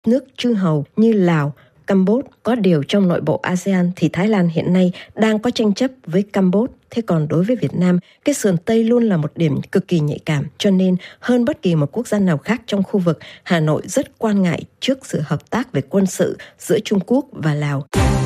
nước chư hầu như Lào, Campuchia. Có điều trong nội bộ ASEAN thì Thái Lan hiện nay đang có tranh chấp với Campuchia. Thế còn đối với Việt Nam, cái sườn Tây luôn là một điểm cực kỳ nhạy cảm. Cho nên hơn bất kỳ một quốc gia nào khác trong khu vực, Hà Nội rất quan ngại trước sự hợp tác về quân sự giữa Trung Quốc và Lào.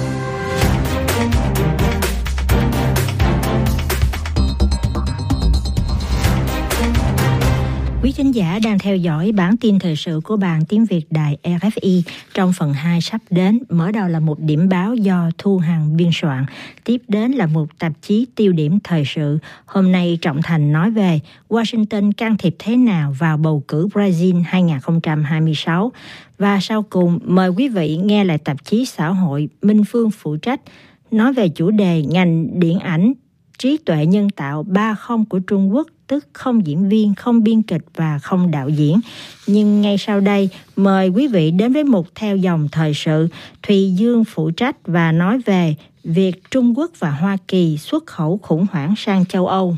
Quý thính giả đang theo dõi bản tin thời sự của Ban Tiếng Việt Đài RFI. Trong phần 2 sắp đến, mở đầu là một điểm báo do Thu Hằng biên soạn. Tiếp đến là một tạp chí tiêu điểm thời sự. Hôm nay Trọng Thành nói về Washington can thiệp thế nào vào bầu cử Brazil 2026. Và sau cùng, mời quý vị nghe lại tạp chí xã hội Minh Phương phụ trách nói về chủ đề ngành điện ảnh trí tuệ nhân tạo 3.0 của Trung Quốc, tức không diễn viên, không biên kịch và không đạo diễn. Nhưng ngay sau đây, mời quý vị đến với mục theo dòng thời sự. Thùy Dương phụ trách và nói về việc Trung Quốc và Hoa Kỳ xuất khẩu khủng hoảng sang châu Âu.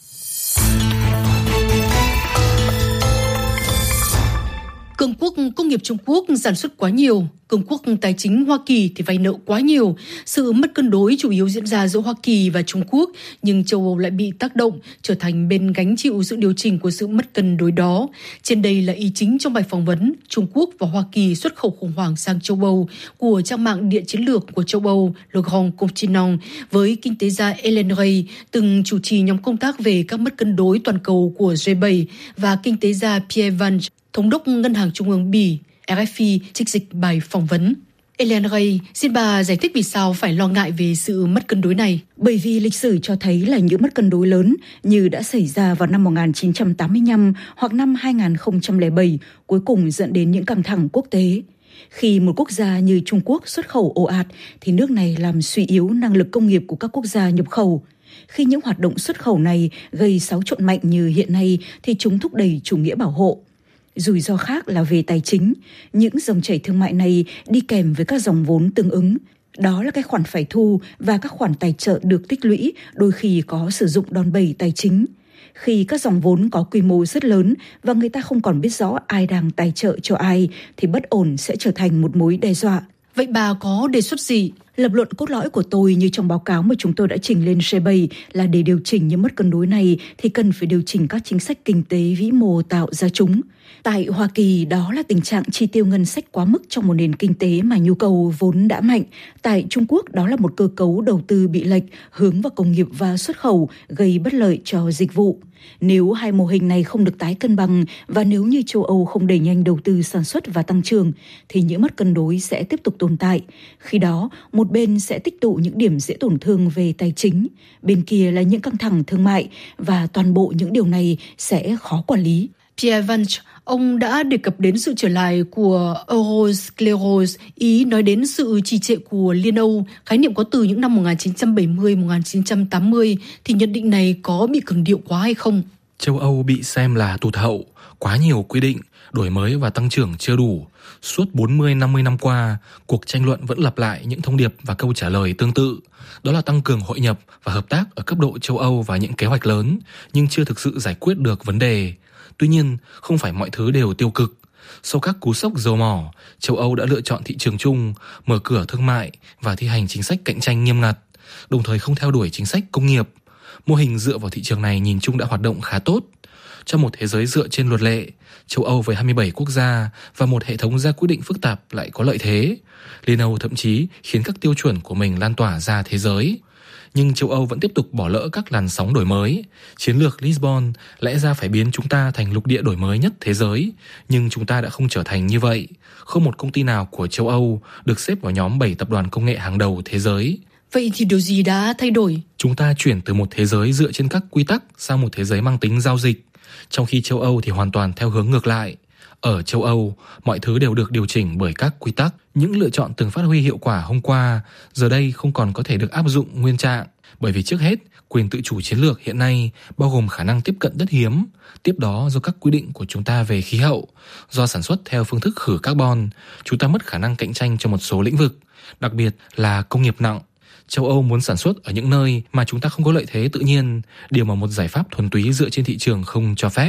Cường quốc công nghiệp Trung Quốc sản xuất quá nhiều, cường quốc tài chính Hoa Kỳ thì vay nợ quá nhiều. Sự mất cân đối chủ yếu diễn ra giữa Hoa Kỳ và Trung Quốc, nhưng châu Âu lại bị tác động, trở thành bên gánh chịu sự điều chỉnh của sự mất cân đối đó. Trên đây là ý chính trong bài phỏng vấn Trung Quốc và Hoa Kỳ xuất khẩu khủng hoảng sang châu Âu của trang mạng địa chiến lược của châu Âu Le Grand Continent với kinh tế gia Ellen Ray, từng chủ trì nhóm công tác về các mất cân đối toàn cầu của G7, và kinh tế gia Pierre Vance, thống đốc Ngân hàng Trung ương Bỉ. RFI trích dịch bài phỏng vấn. Ellen Ray, xin bà giải thích vì sao phải lo ngại về sự mất cân đối này. Bởi vì lịch sử cho thấy là những mất cân đối lớn như đã xảy ra vào năm 1985 hoặc năm 2007 cuối cùng dẫn đến những căng thẳng quốc tế. Khi một quốc gia như Trung Quốc xuất khẩu ồ ạt thì nước này làm suy yếu năng lực công nghiệp của các quốc gia nhập khẩu. Khi những hoạt động xuất khẩu này gây xáo trộn mạnh như hiện nay thì chúng thúc đẩy chủ nghĩa bảo hộ. Rủi ro khác là về tài chính, những dòng chảy thương mại này đi kèm với các dòng vốn tương ứng. Đó là các khoản phải thu và các khoản tài trợ được tích lũy, đôi khi có sử dụng đòn bẩy tài chính. Khi các dòng vốn có quy mô rất lớn và người ta không còn biết rõ ai đang tài trợ cho ai, thì bất ổn sẽ trở thành một mối đe dọa. Vậy bà có đề xuất gì? Lập luận cốt lõi của tôi như trong báo cáo mà chúng tôi đã trình lên G7 là để điều chỉnh những mất cân đối này thì cần phải điều chỉnh các chính sách kinh tế vĩ mô tạo ra chúng. Tại Hoa Kỳ, đó là tình trạng chi tiêu ngân sách quá mức trong một nền kinh tế mà nhu cầu vốn đã mạnh. Tại Trung Quốc, đó là một cơ cấu đầu tư bị lệch, hướng vào công nghiệp và xuất khẩu, gây bất lợi cho dịch vụ. Nếu hai mô hình này không được tái cân bằng và nếu như châu Âu không đẩy nhanh đầu tư sản xuất và tăng trưởng, thì những mất cân đối sẽ tiếp tục tồn tại. Khi đó, một bên sẽ tích tụ những điểm dễ tổn thương về tài chính, bên kia là những căng thẳng thương mại, và toàn bộ những điều này sẽ khó quản lý. Pierre Vance, ông đã đề cập đến sự trở lại của Euroscleros, ý nói đến sự trì trệ của Liên Âu, khái niệm có từ những năm 1970-1980, thì nhận định này có bị cường điệu quá hay không? Châu Âu bị xem là tụt hậu, quá nhiều quy định, đổi mới và tăng trưởng chưa đủ. Suốt 40-50 năm qua, cuộc tranh luận vẫn lặp lại những thông điệp và câu trả lời tương tự. Đó là tăng cường hội nhập và hợp tác ở cấp độ châu Âu và những kế hoạch lớn, nhưng chưa thực sự giải quyết được vấn đề. Tuy nhiên, không phải mọi thứ đều tiêu cực. Sau các cú sốc dầu mỏ, châu Âu đã lựa chọn thị trường chung, mở cửa thương mại và thi hành chính sách cạnh tranh nghiêm ngặt, đồng thời không theo đuổi chính sách công nghiệp. Mô hình dựa vào thị trường này nhìn chung đã hoạt động khá tốt. Trong một thế giới dựa trên luật lệ, châu Âu với 27 quốc gia và một hệ thống ra quyết định phức tạp lại có lợi thế. Liên Âu thậm chí khiến các tiêu chuẩn của mình lan tỏa ra thế giới. Nhưng châu Âu vẫn tiếp tục bỏ lỡ các làn sóng đổi mới. Chiến lược Lisbon lẽ ra phải biến chúng ta thành lục địa đổi mới nhất thế giới, nhưng chúng ta đã không trở thành như vậy. Không một công ty nào của châu Âu được xếp vào nhóm 7 tập đoàn công nghệ hàng đầu thế giới. Vậy thì điều gì đã thay đổi? Chúng ta chuyển từ một thế giới dựa trên các quy tắc sang một thế giới mang tính giao dịch, trong khi châu Âu thì hoàn toàn theo hướng ngược lại. Ở châu Âu, mọi thứ đều được điều chỉnh bởi các quy tắc. Những lựa chọn từng phát huy hiệu quả hôm qua, giờ đây không còn có thể được áp dụng nguyên trạng. Bởi vì trước hết, quyền tự chủ chiến lược hiện nay bao gồm khả năng tiếp cận đất hiếm. Tiếp đó, do các quy định của chúng ta về khí hậu, do sản xuất theo phương thức khử carbon, chúng ta mất khả năng cạnh tranh trong một số lĩnh vực, đặc biệt là công nghiệp nặng. Châu Âu muốn sản xuất ở những nơi mà chúng ta không có lợi thế tự nhiên, điều mà một giải pháp thuần túy dựa trên thị trường không cho phép.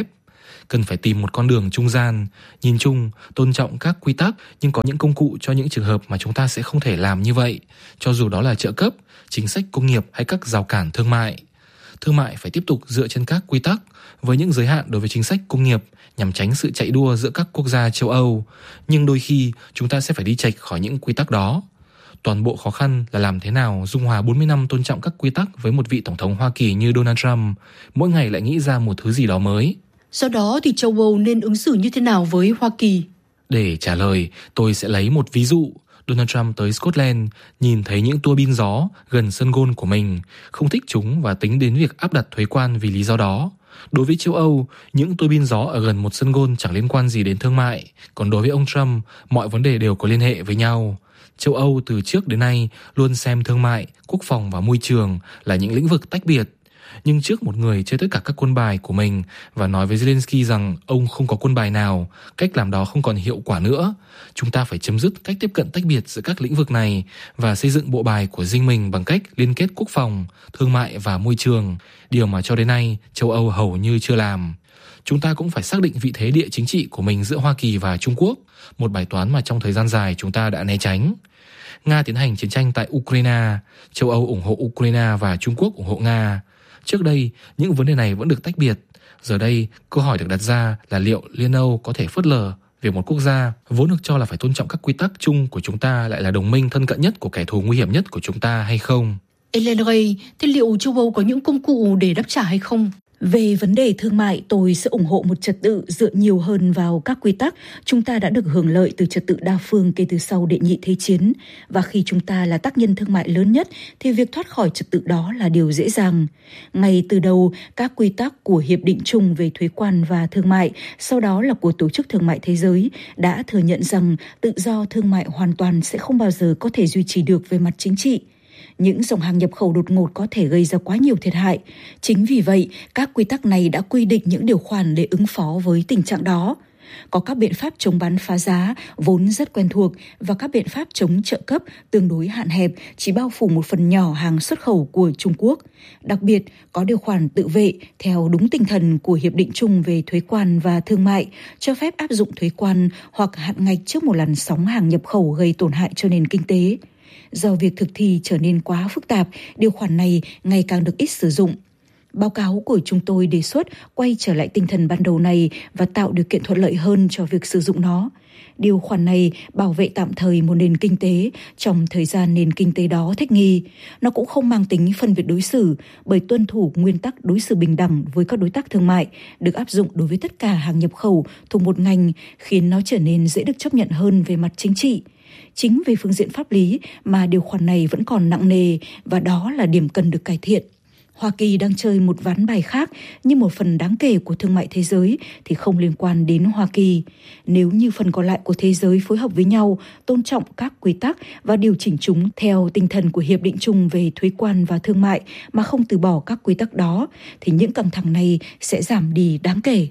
Cần phải tìm một con đường trung gian. Nhìn chung, tôn trọng các quy tắc, nhưng có những công cụ cho những trường hợp mà chúng ta sẽ không thể làm như vậy, cho dù đó là trợ cấp, chính sách công nghiệp hay các rào cản thương mại. Thương mại phải tiếp tục dựa trên các quy tắc, với những giới hạn đối với chính sách công nghiệp nhằm tránh sự chạy đua giữa các quốc gia châu Âu. Nhưng đôi khi, chúng ta sẽ phải đi chệch khỏi những quy tắc đó. Toàn bộ khó khăn là làm thế nào dung hòa 40 năm tôn trọng các quy tắc với một vị Tổng thống Hoa Kỳ như Donald Trump, mỗi ngày lại nghĩ ra một thứ gì đó mới. Do đó thì châu Âu nên ứng xử như thế nào với Hoa Kỳ? Để trả lời, tôi sẽ lấy một ví dụ. Donald Trump tới Scotland, nhìn thấy những tua bin gió gần sân golf của mình, không thích chúng và tính đến việc áp đặt thuế quan vì lý do đó. Đối với châu Âu, những tua bin gió ở gần một sân golf chẳng liên quan gì đến thương mại, còn đối với ông Trump, mọi vấn đề đều có liên hệ với nhau. Châu Âu từ trước đến nay luôn xem thương mại, quốc phòng và môi trường là những lĩnh vực tách biệt. Nhưng trước một người chơi tất cả các quân bài của mình và nói với Zelensky rằng ông không có quân bài nào, cách làm đó không còn hiệu quả nữa. Chúng ta phải chấm dứt cách tiếp cận tách biệt giữa các lĩnh vực này và xây dựng bộ bài của riêng mình bằng cách liên kết quốc phòng, thương mại và môi trường, điều mà cho đến nay châu Âu hầu như chưa làm. Chúng ta cũng phải xác định vị thế địa chính trị của mình giữa Hoa Kỳ và Trung Quốc, một bài toán mà trong thời gian dài chúng ta đã né tránh. Nga tiến hành chiến tranh tại Ukraine, châu Âu ủng hộ Ukraine và Trung Quốc ủng hộ Nga. Trước đây, những vấn đề này vẫn được tách biệt. Giờ đây, câu hỏi được đặt ra là liệu Liên Âu có thể phớt lờ việc một quốc gia vốn được cho là phải tôn trọng các quy tắc chung của chúng ta lại là đồng minh thân cận nhất của kẻ thù nguy hiểm nhất của chúng ta hay không? Ellen Ray, thế liệu châu Âu có những công cụ để đáp trả hay không? Về vấn đề thương mại, tôi sẽ ủng hộ một trật tự dựa nhiều hơn vào các quy tắc. Chúng ta đã được hưởng lợi từ trật tự đa phương kể từ sau Đệ nhị Thế chiến. Và khi chúng ta là tác nhân thương mại lớn nhất, thì việc thoát khỏi trật tự đó là điều dễ dàng. Ngay từ đầu, các quy tắc của Hiệp định chung về thuế quan và thương mại, sau đó là của Tổ chức Thương mại Thế giới, đã thừa nhận rằng tự do thương mại hoàn toàn sẽ không bao giờ có thể duy trì được về mặt chính trị. Những dòng hàng nhập khẩu đột ngột có thể gây ra quá nhiều thiệt hại. Chính vì vậy, các quy tắc này đã quy định những điều khoản để ứng phó với tình trạng đó. Có các biện pháp chống bán phá giá vốn rất quen thuộc và các biện pháp chống trợ cấp tương đối hạn hẹp chỉ bao phủ một phần nhỏ hàng xuất khẩu của Trung Quốc. Đặc biệt, có điều khoản tự vệ theo đúng tinh thần của Hiệp định chung về thuế quan và thương mại, cho phép áp dụng thuế quan hoặc hạn ngạch trước một làn sóng hàng nhập khẩu gây tổn hại cho nền kinh tế. Do việc thực thi trở nên quá phức tạp, điều khoản này ngày càng được ít sử dụng. Báo cáo của chúng tôi đề xuất quay trở lại tinh thần ban đầu này và tạo điều kiện thuận lợi hơn cho việc sử dụng nó. Điều khoản này bảo vệ tạm thời một nền kinh tế trong thời gian nền kinh tế đó thích nghi. Nó cũng không mang tính phân biệt đối xử bởi tuân thủ nguyên tắc đối xử bình đẳng với các đối tác thương mại được áp dụng đối với tất cả hàng nhập khẩu thuộc một ngành, khiến nó trở nên dễ được chấp nhận hơn về mặt chính trị. Chính về phương diện pháp lý mà điều khoản này vẫn còn nặng nề và đó là điểm cần được cải thiện. Hoa Kỳ đang chơi một ván bài khác nhưng một phần đáng kể của thương mại thế giới thì không liên quan đến Hoa Kỳ. Nếu như phần còn lại của thế giới phối hợp với nhau, tôn trọng các quy tắc và điều chỉnh chúng theo tinh thần của Hiệp định chung về thuế quan và thương mại mà không từ bỏ các quy tắc đó, thì những căng thẳng này sẽ giảm đi đáng kể.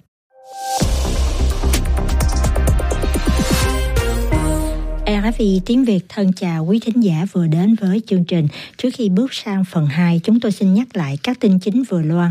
RFI tiếng Việt thân chào quý thính giả vừa đến với chương trình. Trước khi bước sang phần 2, chúng tôi xin nhắc lại các tin chính vừa loan.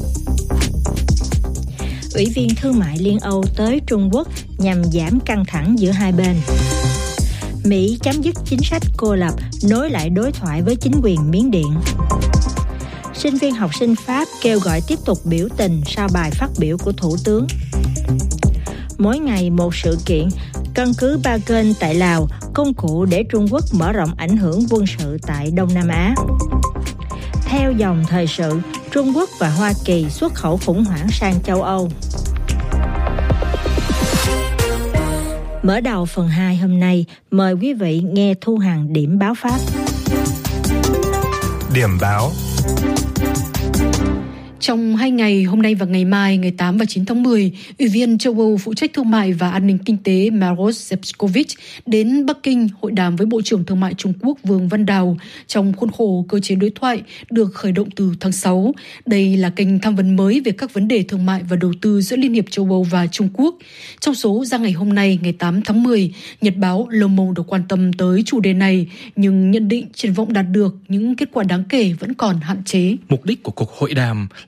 Ủy viên Thương mại Liên Âu tới Trung Quốc nhằm giảm căng thẳng giữa hai bên. Mỹ chấm dứt chính sách cô lập, nối lại đối thoại với chính quyền Miến Điện. Sinh viên học sinh Pháp kêu gọi tiếp tục biểu tình sau bài phát biểu của Thủ tướng. Mỗi ngày một sự kiện, căn cứ Ba Kênh tại Lào, công cụ để Trung Quốc mở rộng ảnh hưởng quân sự tại Đông Nam Á. Theo dòng thời sự, Trung Quốc và Hoa Kỳ xuất khẩu khủng hoảng sang châu Âu. Mở đầu phần 2 hôm nay, mời quý vị nghe Thu Hằng điểm báo Pháp. Điểm báo. Trong 2 ngày, hôm nay và ngày mai, ngày 8 và 9 tháng 10, Ủy viên châu Âu phụ trách thương mại và an ninh kinh tế Maros Sefcovic đến Bắc Kinh hội đàm với Bộ trưởng Thương mại Trung Quốc Vương Văn Đào trong khuôn khổ cơ chế đối thoại được khởi động từ tháng 6. Đây là kênh tham vấn mới về các vấn đề thương mại và đầu tư giữa Liên hiệp châu Âu và Trung Quốc. Trong số ra ngày hôm nay, ngày 8 tháng 10, Nhật báo Le Monde được quan tâm tới chủ đề này, nhưng nhận định triển vọng đạt được những kết quả đáng kể vẫn còn hạn chế. Mục đích của cuộc hội đàm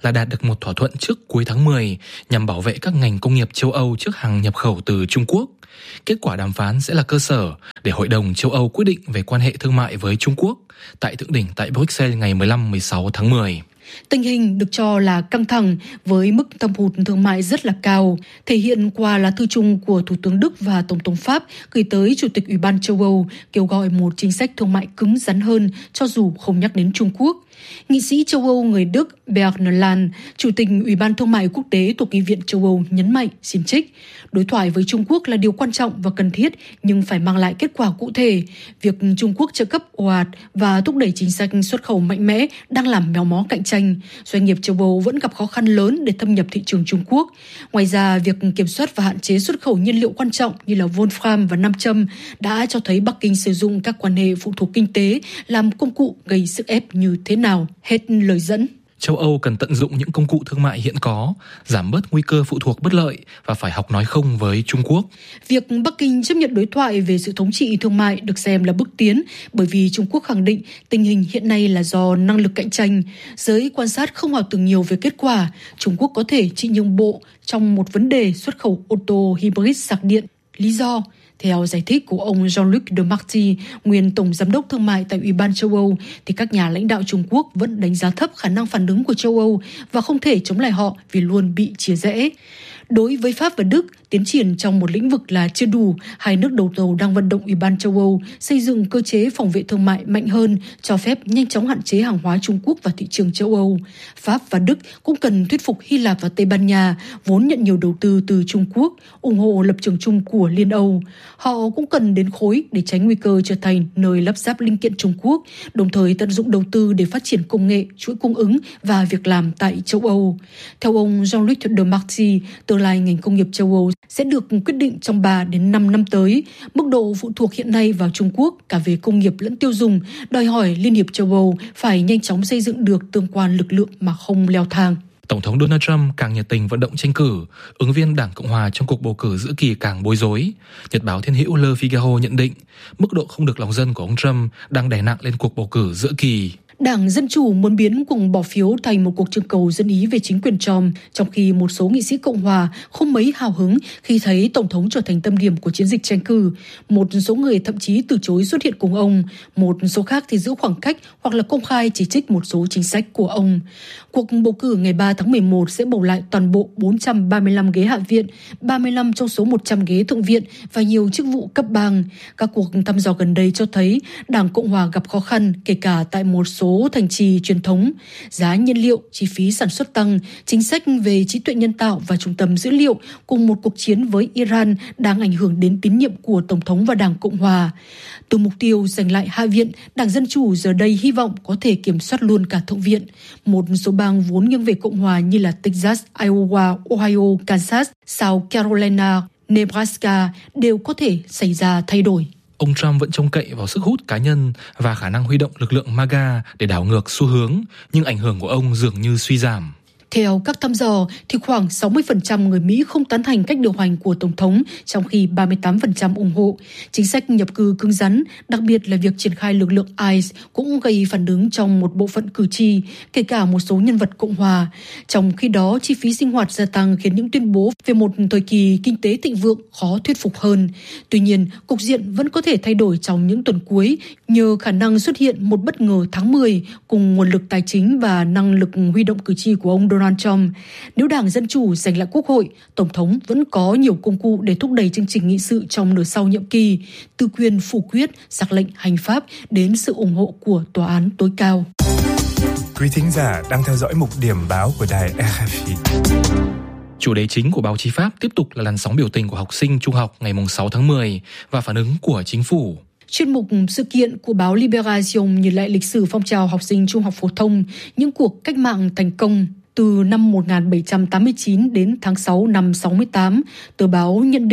là đạt được một thỏa thuận trước cuối tháng 10 nhằm bảo vệ các ngành công nghiệp châu Âu trước hàng nhập khẩu từ Trung Quốc. Kết quả đàm phán sẽ là cơ sở để Hội đồng châu Âu quyết định về quan hệ thương mại với Trung Quốc tại thượng đỉnh tại Bruxelles ngày 15-16 tháng 10. Tình hình được cho là căng thẳng với mức thâm hụt thương mại rất là cao, thể hiện qua lá thư chung của Thủ tướng Đức và Tổng thống Pháp gửi tới Chủ tịch Ủy ban châu Âu kêu gọi một chính sách thương mại cứng rắn hơn cho dù không nhắc đến Trung Quốc. Nghị sĩ châu Âu người Đức Bernd Lange, Chủ tịch Ủy ban Thương mại Quốc tế thuộc Nghị viện châu Âu nhấn mạnh, xin trích, đối thoại với Trung Quốc là điều quan trọng và cần thiết nhưng phải mang lại kết quả cụ thể. Việc Trung Quốc trợ cấp ồ ạt và thúc đẩy chính sách xuất khẩu mạnh mẽ đang làm méo mó cạnh tranh. Doanh nghiệp châu Âu vẫn gặp khó khăn lớn để thâm nhập thị trường Trung Quốc. Ngoài ra, việc kiểm soát và hạn chế xuất khẩu nhiên liệu quan trọng như là Wolfram và nam châm đã cho thấy Bắc Kinh sử dụng các quan hệ phụ thuộc kinh tế làm công cụ gây sức ép như thế nào. Hết lời dẫn. Châu Âu cần tận dụng những công cụ thương mại hiện có, giảm bớt nguy cơ phụ thuộc bất lợi và phải học nói không với Trung Quốc. Việc Bắc Kinh chấp nhận đối thoại về sự thống trị thương mại được xem là bước tiến bởi vì Trung Quốc khẳng định tình hình hiện nay là do năng lực cạnh tranh. Giới quan sát không ảo tưởng nhiều về kết quả. Trung Quốc có thể chỉ nhượng bộ trong một vấn đề xuất khẩu ô tô hybrid sạc điện. Lý do? Theo giải thích của ông Jean-Luc Demarty, nguyên Tổng Giám đốc Thương mại tại Ủy ban châu Âu, thì các nhà lãnh đạo Trung Quốc vẫn đánh giá thấp khả năng phản ứng của châu Âu và không thể chống lại họ vì luôn bị chia rẽ. Đối với Pháp và Đức, tiến triển trong một lĩnh vực là chưa đủ. Hai nước đầu tàu đang vận động Ủy ban châu Âu xây dựng cơ chế phòng vệ thương mại mạnh hơn, cho phép nhanh chóng hạn chế hàng hóa Trung Quốc vào thị trường châu Âu. Pháp và Đức cũng cần thuyết phục Hy Lạp và Tây Ban Nha, vốn nhận nhiều đầu tư từ Trung Quốc, ủng hộ lập trường chung của Liên Âu. Họ cũng cần đến khối để tránh nguy cơ trở thành nơi lắp ráp linh kiện Trung Quốc, đồng thời tận dụng đầu tư để phát triển công nghệ, chuỗi cung ứng và việc làm tại châu Âu. Theo ông Jean-Luc Demarty, tương lai ngành công nghiệp châu Âu sẽ được quyết định trong 3 đến 5 năm tới. Mức độ phụ thuộc hiện nay vào Trung Quốc cả về công nghiệp lẫn tiêu dùng đòi hỏi Liên hiệp châu Âu phải nhanh chóng xây dựng được tương quan lực lượng mà không leo thang. Tổng thống Donald Trump càng nhiệt tình vận động tranh cử, ứng viên Đảng Cộng hòa trong cuộc bầu cử giữa kỳ càng bối rối. Nhật báo Thiên hữu Le Figaro nhận định, mức độ không được lòng dân của ông Trump đang đè nặng lên cuộc bầu cử giữa kỳ. Đảng Dân Chủ muốn biến cuộc bỏ phiếu thành một cuộc trưng cầu dân ý về chính quyền Trump, trong khi một số nghị sĩ Cộng hòa không mấy hào hứng khi thấy Tổng thống trở thành tâm điểm của chiến dịch tranh cử. Một số người thậm chí từ chối xuất hiện cùng ông, một số khác thì giữ khoảng cách hoặc là công khai chỉ trích một số chính sách của ông. Cuộc bầu cử ngày 3 tháng 11 sẽ bầu lại toàn bộ 435 ghế Hạ viện, 35 trong số 100 ghế Thượng viện và nhiều chức vụ cấp bang. Các cuộc thăm dò gần đây cho thấy Đảng Cộng hòa gặp khó khăn, kể cả tại một số thành trì truyền thống. Giá nhiên liệu, chi phí sản xuất tăng, chính sách về trí tuệ nhân tạo và trung tâm dữ liệu cùng một cuộc chiến với Iran đang ảnh hưởng đến tín nhiệm của Tổng thống và Đảng Cộng hòa. Từ mục tiêu giành lại Hạ viện, Đảng Dân Chủ giờ đây hy vọng có thể kiểm soát luôn cả Thượng viện. Một số bang vốn nghiêng về Cộng hòa như là Texas, Iowa, Ohio, Kansas, South Carolina, Nebraska đều có thể xảy ra thay đổi. Ông Trump vẫn trông cậy vào sức hút cá nhân và khả năng huy động lực lượng MAGA để đảo ngược xu hướng, nhưng ảnh hưởng của ông dường như suy giảm. Theo các thăm dò, thì khoảng 60% người Mỹ không tán thành cách điều hành của Tổng thống, trong khi 38% ủng hộ. Chính sách nhập cư cứng rắn, đặc biệt là việc triển khai lực lượng ICE cũng gây phản ứng trong một bộ phận cử tri, kể cả một số nhân vật Cộng hòa. Trong khi đó, chi phí sinh hoạt gia tăng khiến những tuyên bố về một thời kỳ kinh tế thịnh vượng khó thuyết phục hơn. Tuy nhiên, cục diện vẫn có thể thay đổi trong những tuần cuối nhờ khả năng xuất hiện một bất ngờ tháng 10 cùng nguồn lực tài chính và năng lực huy động cử tri của ông Donald Trump. Nếu Đảng Dân Chủ giành lại Quốc hội, Tổng thống vẫn có nhiều công cụ để thúc đẩy chương trình nghị sự trong nửa sau nhiệm kỳ, từ quyền phủ quyết, sắc lệnh hành pháp đến sự ủng hộ của Tòa án tối cao. Quý thính giả đang theo dõi mục điểm báo của đài RFI. Chủ đề chính của báo chí Pháp tiếp tục là làn sóng biểu tình của học sinh trung học ngày 6 tháng 10 và phản ứng của chính phủ. Chuyên mục sự kiện của báo Libération nhìn lại lịch sử phong trào học sinh trung học phổ thông, những cuộc cách mạng thành công. Từ năm 1789 đến tháng 6 năm 68, tờ báo nhận định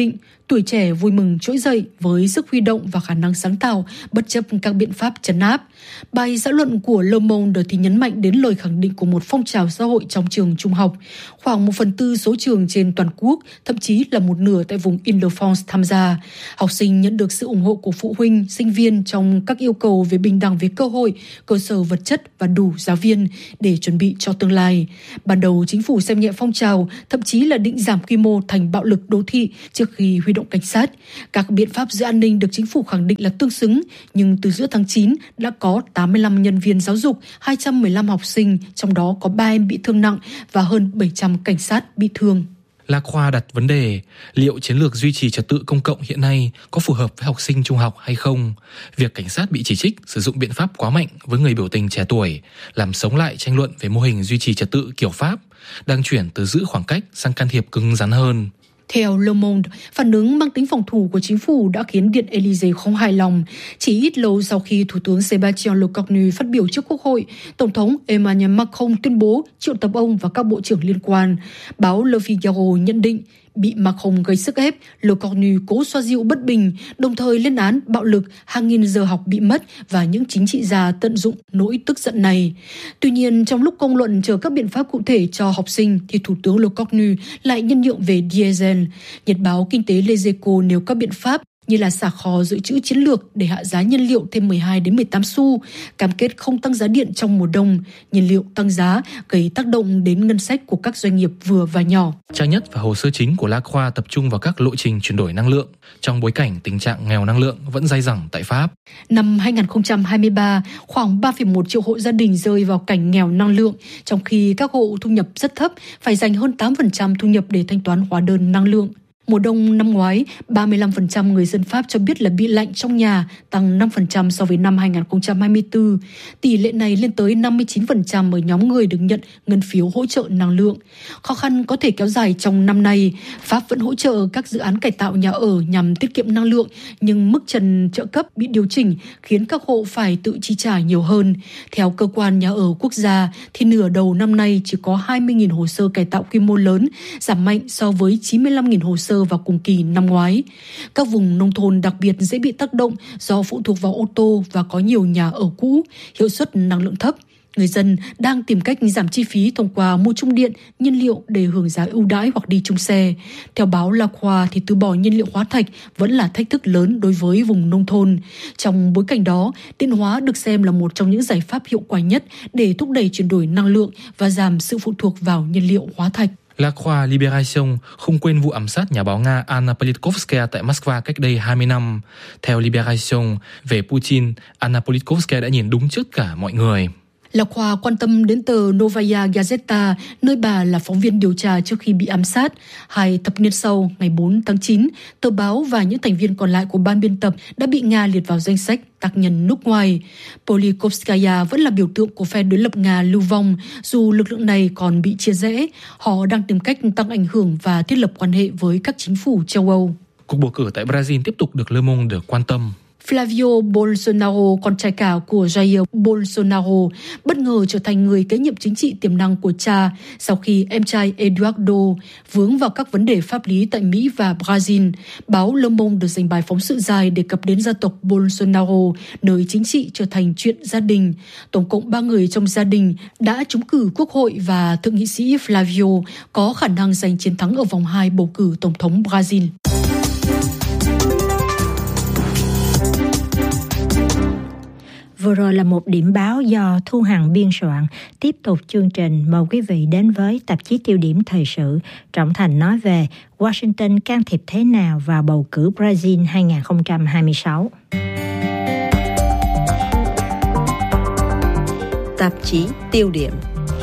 Tuổi trẻ vui mừng trỗi dậy với sức huy động và khả năng sáng tạo bất chấp các biện pháp trấn áp. Bài xã luận của Le Monde thì nhấn mạnh đến lời khẳng định của một phong trào xã hội trong trường trung học. Khoảng 1/4 số trường trên toàn quốc, thậm chí là một nửa tại vùng Île-de-France tham gia. Học sinh nhận được sự ủng hộ của phụ huynh, sinh viên trong các yêu cầu về bình đẳng về cơ hội, cơ sở vật chất và đủ giáo viên để chuẩn bị cho tương lai. Ban đầu chính phủ xem nhẹ phong trào, thậm chí là định giảm quy mô thành bạo lực đô thị trước khi huy động cảnh sát. Các biện pháp giữ an ninh được chính phủ khẳng định là tương xứng, nhưng từ giữa tháng 9 đã có 85 nhân viên giáo dục, 215 học sinh, trong đó có 3 em bị thương nặng và hơn 700 cảnh sát bị thương. Lacroix đặt vấn đề liệu chiến lược duy trì trật tự công cộng hiện nay có phù hợp với học sinh trung học hay không. Việc cảnh sát bị chỉ trích sử dụng biện pháp quá mạnh với người biểu tình trẻ tuổi, làm sống lại tranh luận về mô hình duy trì trật tự kiểu Pháp, đang chuyển từ giữ khoảng cách sang can thiệp cứng rắn hơn. Theo Le Monde, phản ứng mang tính phòng thủ của chính phủ đã khiến Điện Élysée không hài lòng. Chỉ ít lâu sau khi Thủ tướng Sébastien Lecornu phát biểu trước Quốc hội, Tổng thống Emmanuel Macron tuyên bố triệu tập ông và các bộ trưởng liên quan. Báo Le Figaro nhận định, bị Macron gây sức ép, Lecornu cố xoa dịu bất bình, đồng thời lên án bạo lực, hàng nghìn giờ học bị mất và những chính trị gia tận dụng nỗi tức giận này. Tuy nhiên, trong lúc công luận chờ các biện pháp cụ thể cho học sinh, thì Thủ tướng Lecornu lại nhân nhượng về diesel. Nhật báo Kinh tế Les Echos nêu các biện pháp như là xả kho dự trữ chiến lược để hạ giá nhiên liệu thêm 12 đến 18 xu, cam kết không tăng giá điện trong mùa đông, nhiên liệu tăng giá gây tác động đến ngân sách của các doanh nghiệp vừa và nhỏ. Trang nhất và hồ sơ chính của Lacroix tập trung vào các lộ trình chuyển đổi năng lượng trong bối cảnh tình trạng nghèo năng lượng vẫn dai dẳng tại Pháp. Năm 2023, khoảng 3,1 triệu hộ gia đình rơi vào cảnh nghèo năng lượng, trong khi các hộ thu nhập rất thấp phải dành hơn 8% thu nhập để thanh toán hóa đơn năng lượng. Mùa đông năm ngoái, 35% người dân Pháp cho biết là bị lạnh trong nhà, tăng 5% so với năm 2024. Tỷ lệ này lên tới 59% ở nhóm người được nhận ngân phiếu hỗ trợ năng lượng. Khó khăn có thể kéo dài trong năm nay. Pháp vẫn hỗ trợ các dự án cải tạo nhà ở nhằm tiết kiệm năng lượng, nhưng mức trần trợ cấp bị điều chỉnh khiến các hộ phải tự chi trả nhiều hơn. Theo Cơ quan Nhà ở Quốc gia, thì nửa đầu năm nay chỉ có 20.000 hồ sơ cải tạo quy mô lớn, giảm mạnh so với 95.000 hồ sơ vào cùng kỳ năm ngoái. Các vùng nông thôn đặc biệt dễ bị tác động do phụ thuộc vào ô tô và có nhiều nhà ở cũ, hiệu suất năng lượng thấp. Người dân đang tìm cách giảm chi phí thông qua mua chung điện, nhiên liệu để hưởng giá ưu đãi hoặc đi chung xe. Theo báo Lacroix thì từ bỏ nhiên liệu hóa thạch vẫn là thách thức lớn đối với vùng nông thôn. Trong bối cảnh đó, điện hóa được xem là một trong những giải pháp hiệu quả nhất để thúc đẩy chuyển đổi năng lượng và giảm sự phụ thuộc vào nhiên liệu hóa thạch. Lacroix Libération không quên vụ ám sát nhà báo Nga Anna Politkovskaya tại Moscow cách đây 20 năm. Theo Libération, về Putin, Anna Politkovskaya đã nhìn đúng trước cả mọi người. Lacroix quan tâm đến tờ Novaya Gazeta, nơi bà là phóng viên điều tra trước khi bị ám sát. 2 thập niên sau, ngày 4 tháng 9, tờ báo và những thành viên còn lại của ban biên tập đã bị Nga liệt vào danh sách tác nhân nước ngoài. Politkovskaya vẫn là biểu tượng của phe đối lập Nga lưu vong, dù lực lượng này còn bị chia rẽ. Họ đang tìm cách tăng ảnh hưởng và thiết lập quan hệ với các chính phủ châu Âu. Cuộc bầu cử tại Brazil tiếp tục được Le Monde quan tâm. Flavio Bolsonaro, con trai cả của Jair Bolsonaro, bất ngờ trở thành người kế nhiệm chính trị tiềm năng của cha sau khi em trai Eduardo vướng vào các vấn đề pháp lý tại Mỹ và Brazil. Báo Le Monde được dành bài phóng sự dài đề cập đến gia tộc Bolsonaro, nơi chính trị trở thành chuyện gia đình. Tổng cộng 3 người trong gia đình đã trúng cử Quốc hội và thượng nghị sĩ Flavio có khả năng giành chiến thắng ở vòng 2 bầu cử Tổng thống Brazil. Vừa rồi là một điểm báo do Thu Hằng biên soạn. Tiếp tục chương trình, mời quý vị đến với tạp chí Tiêu điểm thời sự. Trọng Thành nói về Washington can thiệp thế nào vào bầu cử Brazil 2026. Tạp chí Tiêu điểm.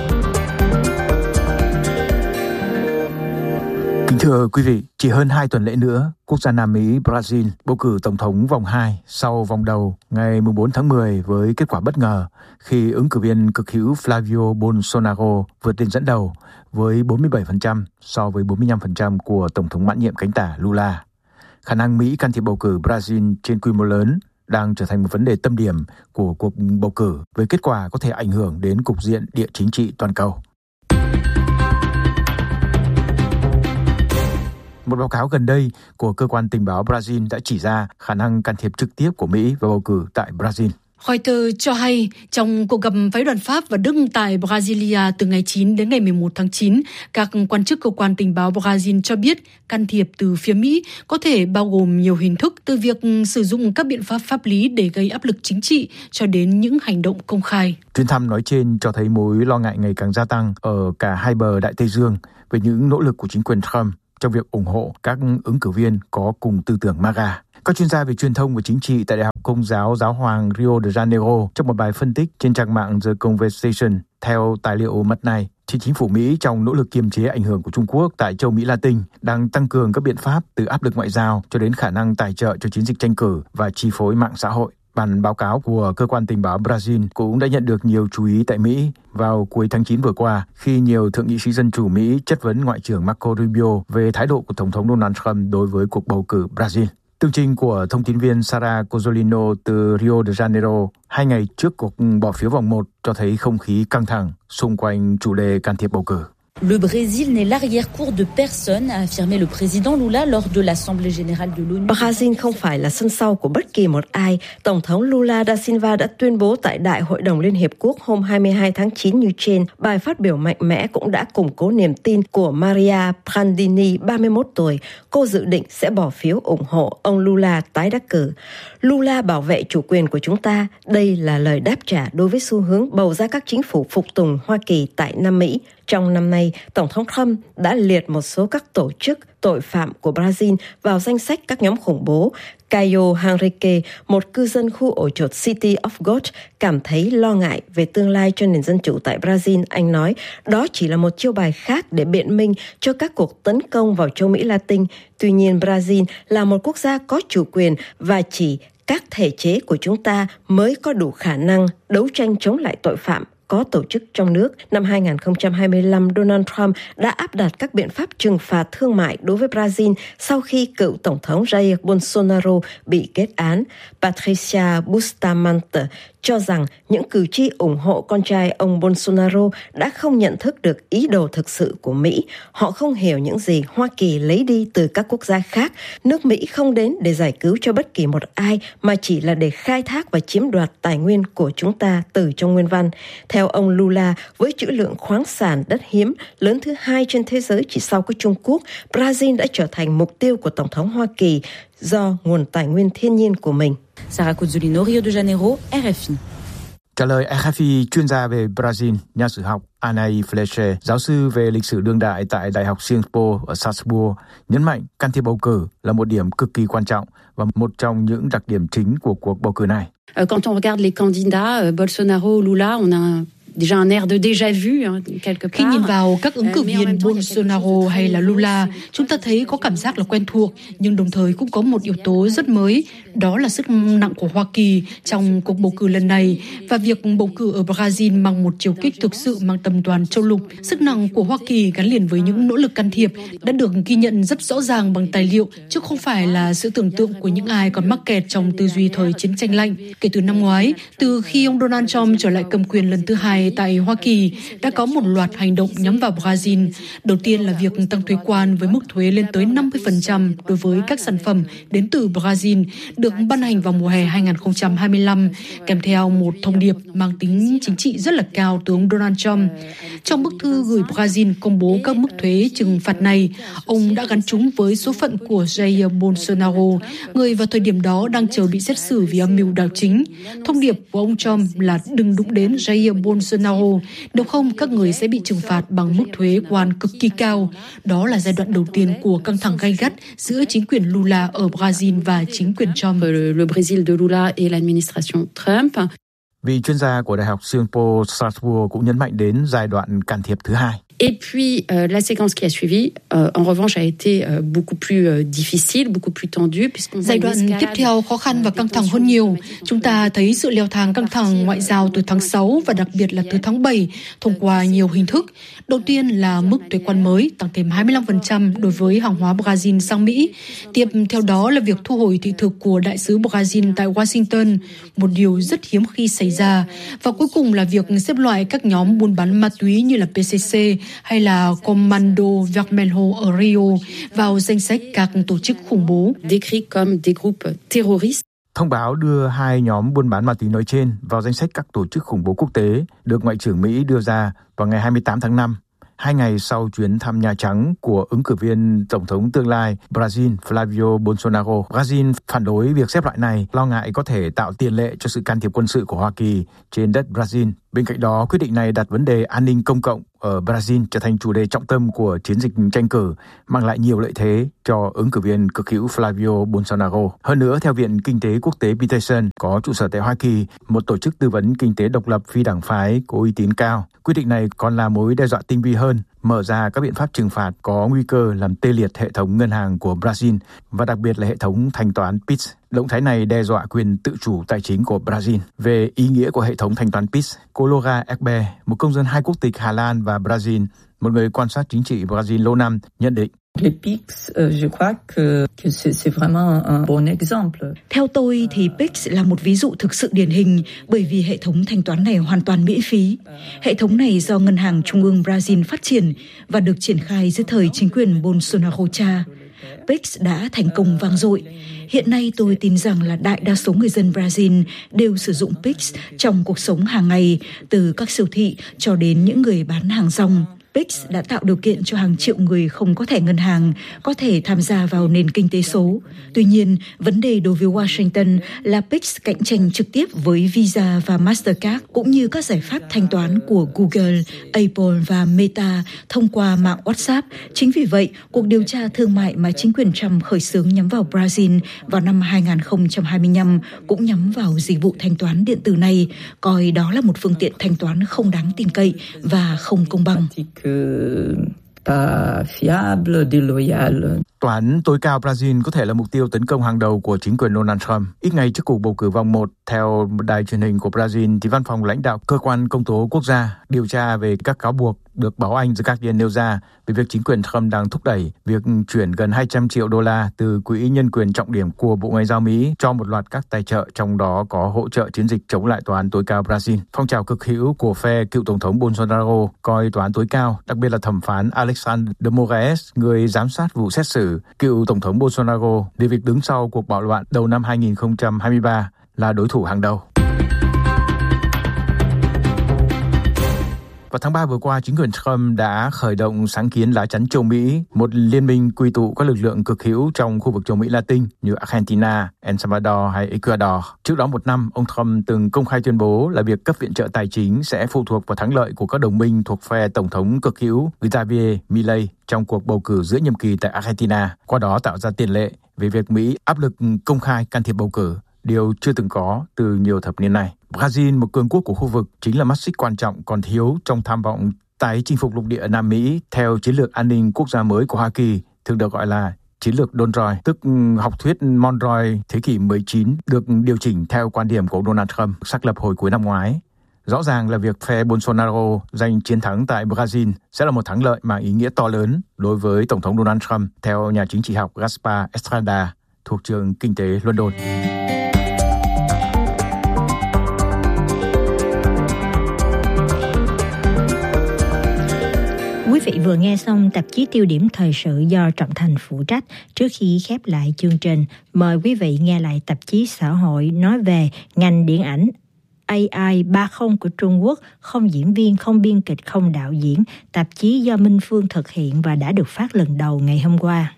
Kính thưa quý vị, chỉ hơn 2 tuần lễ nữa, quốc gia Nam Mỹ Brazil bầu cử tổng thống vòng 2 sau vòng đầu ngày 4 tháng 10 với kết quả bất ngờ khi ứng cử viên cực hữu Flavio Bolsonaro vượt lên dẫn đầu với 47% so với 45% của tổng thống mãn nhiệm cánh tả Lula. Khả năng Mỹ can thiệp bầu cử Brazil trên quy mô lớn đang trở thành một vấn đề tâm điểm của cuộc bầu cử với kết quả có thể ảnh hưởng đến cục diện địa chính trị toàn cầu. Một báo cáo gần đây của cơ quan tình báo Brazil đã chỉ ra khả năng can thiệp trực tiếp của Mỹ vào bầu cử tại Brazil. Reuters cho hay, trong cuộc gặp phái đoàn Pháp và Đức tại Brasilia từ ngày 9 đến ngày 11 tháng 9, các quan chức cơ quan tình báo Brazil cho biết can thiệp từ phía Mỹ có thể bao gồm nhiều hình thức, từ việc sử dụng các biện pháp pháp lý để gây áp lực chính trị cho đến những hành động công khai. Chuyến thăm nói trên cho thấy mối lo ngại ngày càng gia tăng ở cả hai bờ Đại Tây Dương về những nỗ lực của chính quyền Trump trong việc ủng hộ các ứng cử viên có cùng tư tưởng MAGA. Các chuyên gia về truyền thông và chính trị tại Đại học Công giáo Giáo hoàng Rio de Janeiro trong một bài phân tích trên trang mạng The Conversation theo tài liệu mật này, thì chính phủ Mỹ trong nỗ lực kiềm chế ảnh hưởng của Trung Quốc tại châu Mỹ Latin đang tăng cường các biện pháp từ áp lực ngoại giao cho đến khả năng tài trợ cho chiến dịch tranh cử và chi phối mạng xã hội. Bản báo cáo của cơ quan tình báo Brazil cũng đã nhận được nhiều chú ý tại Mỹ vào cuối tháng 9 vừa qua khi nhiều thượng nghị sĩ Dân chủ Mỹ chất vấn Ngoại trưởng Marco Rubio về thái độ của Tổng thống Donald Trump đối với cuộc bầu cử Brazil. Tường trình của thông tin viên Sara Cozzolino từ Rio de Janeiro 2 ngày trước cuộc bỏ phiếu vòng 1 cho thấy không khí căng thẳng xung quanh chủ đề can thiệp bầu cử. Le Brésil n'est l'arrière-cour de personne, a affirmé le président Lula lors de l'Assemblée générale de l'ONU. Brazil không phải là sân sau của bất kỳ một ai. Tổng thống Lula da Silva đã tuyên bố tại Đại hội đồng Liên Hiệp Quốc hôm 22 tháng 9 như trên. Bài phát biểu mạnh mẽ cũng đã củng cố niềm tin của Maria Prandini, 31 tuổi. Cô dự định sẽ bỏ phiếu ủng hộ ông Lula tái đắc cử. Lula bảo vệ chủ quyền của chúng ta. Đây là lời đáp trả đối với xu hướng bầu ra các chính phủ phục tùng Hoa Kỳ tại Nam Mỹ. Trong năm nay, Tổng thống Trump đã liệt một số các tổ chức tội phạm của Brazil vào danh sách các nhóm khủng bố. Caio Henrique, một cư dân khu ổ chuột City of God, cảm thấy lo ngại về tương lai cho nền dân chủ tại Brazil. Anh nói đó chỉ là một chiêu bài khác để biện minh cho các cuộc tấn công vào châu Mỹ Latin. Tuy nhiên, Brazil là một quốc gia có chủ quyền và chỉ các thể chế của chúng ta mới có đủ khả năng đấu tranh chống lại tội phạm có tổ chức trong nước. Năm 2025, Donald Trump đã áp đặt các biện pháp trừng phạt thương mại đối với Brazil sau khi cựu Tổng thống Jair Bolsonaro bị kết án. Patricia Bustamante cho rằng những cử tri ủng hộ con trai ông Bolsonaro đã không nhận thức được ý đồ thực sự của Mỹ. Họ không hiểu những gì Hoa Kỳ lấy đi từ các quốc gia khác. Nước Mỹ không đến để giải cứu cho bất kỳ một ai, mà chỉ là để khai thác và chiếm đoạt tài nguyên của chúng ta từ trong nguyên văn. Theo ông Lula, với trữ lượng khoáng sản đất hiếm lớn thứ hai trên thế giới chỉ sau có Trung Quốc, Brazil đã trở thành mục tiêu của Tổng thống Hoa Kỳ do nguồn tài nguyên thiên nhiên của mình. Sara Cozzolino, Rio de Janeiro, RFI. Trả lời RFI, chuyên gia về Brazil, nhà sử học Anai Fleche, giáo sư về lịch sử đương đại tại Đại học Singapore ở Strasbourg, nhấn mạnh can thiệp bầu cử là một điểm cực kỳ quan trọng và một trong những đặc điểm chính của cuộc bầu cử này. Quand on regarde les candidats Bolsonaro, Lula, on a déjà un air de déjà vu quelque part. Khi nhìn vào các ứng cử viên Bolsonaro hay là Lula, chúng ta thấy có cảm giác là quen thuộc, nhưng đồng thời cũng có một yếu tố rất mới, đó là sức nặng của Hoa Kỳ trong cuộc bầu cử lần này, và việc bầu cử ở Brazil mang một chiều kích thực sự mang tầm toàn châu lục. Sức nặng của Hoa Kỳ gắn liền với những nỗ lực can thiệp đã được ghi nhận rất rõ ràng bằng tài liệu, chứ không phải là sự tưởng tượng của những ai còn mắc kẹt trong tư duy thời chiến tranh lạnh. Kể từ năm ngoái, từ khi ông Donald Trump trở lại cầm quyền lần thứ hai tại Hoa Kỳ, đã có một loạt hành động nhắm vào Brazil. Đầu tiên là việc tăng thuế quan với mức thuế lên tới 50% đối với các sản phẩm đến từ Brazil, được ban hành vào mùa hè 2025, kèm theo một thông điệp mang tính chính trị rất là cao từ ông Donald Trump. Trong bức thư gửi Brazil công bố các mức thuế trừng phạt này, ông đã gắn chúng với số phận của Jair Bolsonaro, người vào thời điểm đó đang chờ bị xét xử vì âm mưu đảo chính. Thông điệp của ông Trump là đừng đụng đến Jair Bolsonaro, nếu không các người sẽ bị trừng phạt bằng mức thuế quan cực kỳ cao. Đó là giai đoạn đầu tiên của căng thẳng gay gắt giữa chính quyền Lula ở Brazil và chính quyền Trump. Le Brésil de Lula et l'administration Trump. Vị chuyên gia của Đại học Singapore Strasbourg cũng nhấn mạnh đến giai đoạn can thiệp thứ hai. Et puis, la séquence qui a suivi, en revanche, a été beaucoup plus difficile, beaucoup plus tendue. Giai đoạn tiếp theo khó khăn và căng thẳng hơn nhiều. Chúng ta thấy sự leo thang căng thẳng ngoại giao từ tháng 6 và đặc biệt là từ tháng 7 thông qua nhiều hình thức. Đầu tiên là mức thuế quan mới tăng thêm 25% đối với hàng hóa Brazil sang Mỹ. Tiếp theo đó là việc thu hồi thị thực của đại sứ Brazil tại Washington, một điều rất hiếm khi xảy ra. Và cuối cùng là việc xếp loại các nhóm buôn bán ma túy như là PCC hay là Comando Vermelho ở Rio vào danh sách các tổ chức khủng bố. Décrits comme des groupes terroristes. Thông báo đưa hai nhóm buôn bán ma túy nói trên vào danh sách các tổ chức khủng bố quốc tế được Ngoại trưởng Mỹ đưa ra vào ngày 28 tháng 5, 2 ngày sau chuyến thăm Nhà Trắng của ứng cử viên Tổng thống tương lai Brazil Flavio Bolsonaro. Brazil phản đối việc xếp loại này, lo ngại có thể tạo tiền lệ cho sự can thiệp quân sự của Hoa Kỳ trên đất Brazil. Bên cạnh đó, quyết định này đặt vấn đề an ninh công cộng ở Brazil trở thành chủ đề trọng tâm của chiến dịch tranh cử, mang lại nhiều lợi thế cho ứng cử viên cực hữu Flavio Bolsonaro. Hơn nữa, theo Viện Kinh tế Quốc tế Peterson có trụ sở tại Hoa Kỳ, một tổ chức tư vấn kinh tế độc lập phi đảng phái có uy tín cao, quyết định này còn là mối đe dọa tinh vi hơn, mở ra các biện pháp trừng phạt có nguy cơ làm tê liệt hệ thống ngân hàng của Brazil và đặc biệt là hệ thống thanh toán PIX. Động thái này đe dọa quyền tự chủ tài chính của Brazil. Về ý nghĩa của hệ thống thanh toán PIX, cô Laura Ekbe, một công dân hai quốc tịch Hà Lan và Brazil, một người quan sát chính trị Brazil lâu năm, nhận định. Theo tôi thì PIX là một ví dụ thực sự điển hình bởi vì hệ thống thanh toán này hoàn toàn miễn phí. Hệ thống này do Ngân hàng Trung ương Brazil phát triển và được triển khai dưới thời chính quyền Bolsonaro cha. PIX đã thành công vang dội. Hiện nay tôi tin rằng là đại đa số người dân Brazil đều sử dụng PIX trong cuộc sống hàng ngày, từ các siêu thị cho đến những người bán hàng rong. PIX đã tạo điều kiện cho hàng triệu người không có thẻ ngân hàng có thể tham gia vào nền kinh tế số. Tuy nhiên, vấn đề đối với Washington là PIX cạnh tranh trực tiếp với Visa và Mastercard cũng như các giải pháp thanh toán của Google, Apple và Meta thông qua mạng WhatsApp. Chính vì vậy, cuộc điều tra thương mại mà chính quyền Trump khởi xướng nhắm vào Brazil vào năm 2025 cũng nhắm vào dịch vụ thanh toán điện tử này, coi đó là một phương tiện thanh toán không đáng tin cậy và không công bằng. Tòa án tối cao Brazil có thể là mục tiêu tấn công hàng đầu của chính quyền Donald Trump. Ít ngày trước cuộc bầu cử vòng 1, theo một đài truyền hình của Brazil, thì văn phòng lãnh đạo cơ quan công tố quốc gia điều tra về các cáo buộc được báo Anh The Guardian nêu ra về việc chính quyền Trump đang thúc đẩy việc chuyển gần 200 triệu đô la từ quỹ nhân quyền trọng điểm của Bộ Ngoại giao Mỹ cho một loạt các tài trợ, trong đó có hỗ trợ chiến dịch chống lại tòa án tối cao Brazil. Phong trào cực hữu của phe cựu tổng thống Bolsonaro coi tòa án tối cao, đặc biệt là thẩm phán Alexandre de Moraes, người giám sát vụ xét xử cựu tổng thống Bolsonaro để việc đứng sau cuộc bạo loạn đầu năm 2023 là đối thủ hàng đầu. Vào tháng 3 vừa qua, chính quyền Trump đã khởi động sáng kiến lá chắn châu Mỹ, một liên minh quy tụ các lực lượng cực hữu trong khu vực châu Mỹ Latin như Argentina, El Salvador hay Ecuador. Trước đó một năm, ông Trump từng công khai tuyên bố là việc cấp viện trợ tài chính sẽ phụ thuộc vào thắng lợi của các đồng minh thuộc phe tổng thống cực hữu Javier Milei trong cuộc bầu cử giữa nhiệm kỳ tại Argentina, qua đó tạo ra tiền lệ về việc Mỹ áp lực công khai can thiệp bầu cử, điều chưa từng có từ nhiều thập niên nay. Brazil, một cường quốc của khu vực, chính là mắt xích quan trọng còn thiếu trong tham vọng tái chinh phục lục địa Nam Mỹ theo chiến lược an ninh quốc gia mới của Hoa Kỳ, thường được gọi là chiến lược Monroe, tức học thuyết Monroe thế kỷ 19, được điều chỉnh theo quan điểm của Donald Trump xác lập hồi cuối năm ngoái. Rõ ràng là việc phe Bolsonaro giành chiến thắng tại Brazil sẽ là một thắng lợi mang ý nghĩa to lớn đối với Tổng thống Donald Trump, theo nhà chính trị học Gaspar Estrada thuộc trường Kinh tế London. Quý vị vừa nghe xong tạp chí Tiêu điểm thời sự do Trọng Thành phụ trách. Trước khi khép lại chương trình, mời quý vị nghe lại tạp chí xã hội nói về ngành điện ảnh AI 30 của Trung Quốc, không diễn viên, không biên kịch, không đạo diễn. Tạp chí do Minh Phương thực hiện và đã được phát lần đầu ngày hôm qua.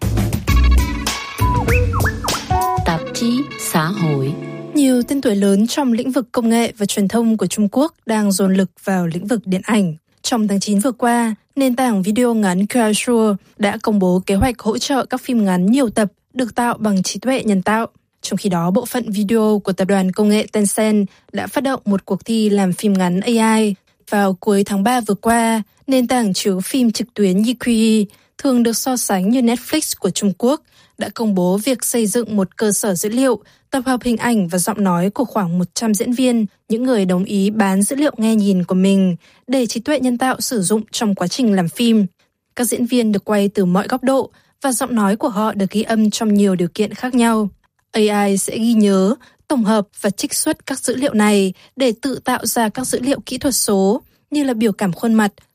Tạp chí xã hội. Nhiều tên tuổi lớn trong lĩnh vực công nghệ và truyền thông của Trung Quốc đang dồn lực vào lĩnh vực điện ảnh. Trong tháng 9 vừa qua, nền tảng video ngắn Kuaishou đã công bố kế hoạch hỗ trợ các phim ngắn nhiều tập được tạo bằng trí tuệ nhân tạo. Trong khi đó, bộ phận video của tập đoàn công nghệ Tencent đã phát động một cuộc thi làm phim ngắn AI. Vào cuối tháng 3 vừa qua, nền tảng chiếu phim trực tuyến Yiqi, thường được so sánh như Netflix của Trung Quốc, đã công bố việc xây dựng một cơ sở dữ liệu tập hợp hình ảnh và giọng nói của khoảng 100 diễn viên, những người đồng ý bán dữ liệu nghe nhìn của mình để trí tuệ nhân tạo sử dụng trong quá trình làm phim. Các diễn viên được quay từ mọi góc độ và giọng nói của họ được ghi âm trong nhiều điều kiện khác nhau. AI sẽ ghi nhớ, tổng hợp và trích xuất các dữ liệu này để tự tạo ra các dữ liệu kỹ thuật số như là biểu cảm khuôn mặt,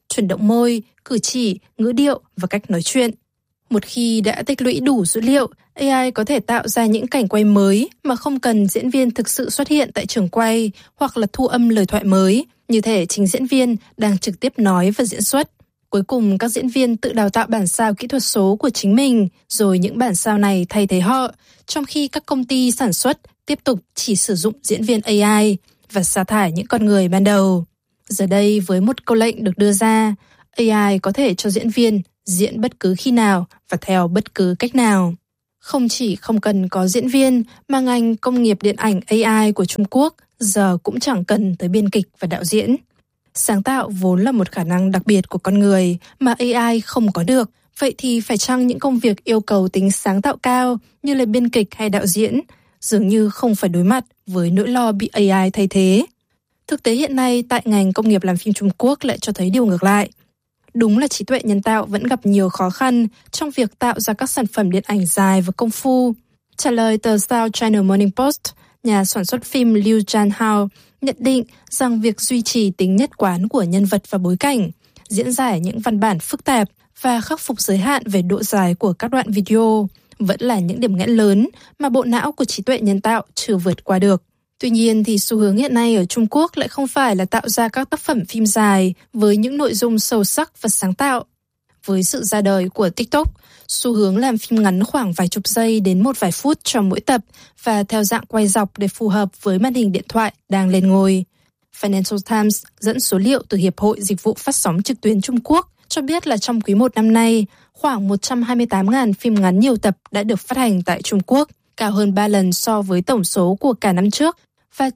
chuyển động môi, cử chỉ, ngữ điệu và cách nói chuyện. Một khi đã tích lũy đủ dữ liệu, AI có thể tạo ra những cảnh quay mới mà không cần diễn viên thực sự xuất hiện tại trường quay hoặc là thu âm lời thoại mới, như thể chính diễn viên đang trực tiếp nói và diễn xuất. Cuối cùng, các diễn viên tự đào tạo bản sao kỹ thuật số của chính mình, rồi những bản sao này thay thế họ, trong khi các công ty sản xuất tiếp tục chỉ sử dụng diễn viên AI và sa thải những con người ban đầu. Giờ đây, với một câu lệnh được đưa ra, AI có thể cho diễn viên diễn bất cứ khi nào và theo bất cứ cách nào. Không chỉ không cần có diễn viên, mà ngành công nghiệp điện ảnh AI của Trung Quốc giờ cũng chẳng cần tới biên kịch và đạo diễn. Sáng tạo vốn là một khả năng đặc biệt của con người mà AI không có được. Vậy thì phải chăng những công việc yêu cầu tính sáng tạo cao như là biên kịch hay đạo diễn dường như không phải đối mặt với nỗi lo bị AI thay thế? Thực tế hiện nay tại ngành công nghiệp làm phim Trung Quốc lại cho thấy điều ngược lại. Đúng là trí tuệ nhân tạo vẫn gặp nhiều khó khăn trong việc tạo ra các sản phẩm điện ảnh dài và công phu. Trả lời tờ South China Morning Post, nhà sản xuất phim Liu Jianhao nhận định rằng việc duy trì tính nhất quán của nhân vật và bối cảnh, diễn giải những văn bản phức tạp và khắc phục giới hạn về độ dài của các đoạn video vẫn là những điểm nghẽn lớn mà bộ não của trí tuệ nhân tạo chưa vượt qua được. Tuy nhiên thì xu hướng hiện nay ở Trung Quốc lại không phải là tạo ra các tác phẩm phim dài với những nội dung sâu sắc và sáng tạo. Với sự ra đời của TikTok, xu hướng làm phim ngắn khoảng vài chục giây đến một vài phút cho mỗi tập và theo dạng quay dọc để phù hợp với màn hình điện thoại đang lên ngôi. Financial Times dẫn số liệu từ Hiệp hội Dịch vụ Phát sóng trực tuyến Trung Quốc cho biết là trong quý 1 năm nay, khoảng 128.000 phim ngắn nhiều tập đã được phát hành tại Trung Quốc, cao hơn 3 lần so với tổng số của cả năm trước, và